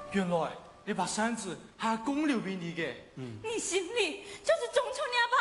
原來你把扇子係阿公留俾你嘅。 你心裏就是中秋你阿爸